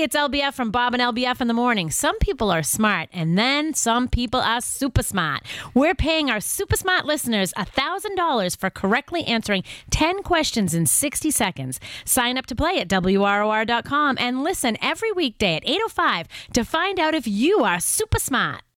Hey, it's LBF from Bob and LBF in the morning. Some people are smart, and then some people are super smart. We're paying our super smart listeners $1,000 for correctly answering 10 questions in 60 seconds. Sign up to play at WROR.com and listen every weekday at 8:05 to find out if you are super smart.